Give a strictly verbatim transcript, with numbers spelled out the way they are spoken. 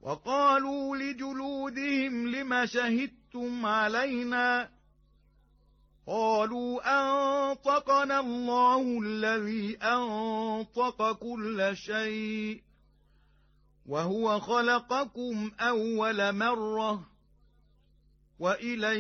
وقالوا لجلودهم لم شهدتم علينا قالوا أنطقنا الله الذي أنطق كل شيء وهو خلقكم أول مرة وإليه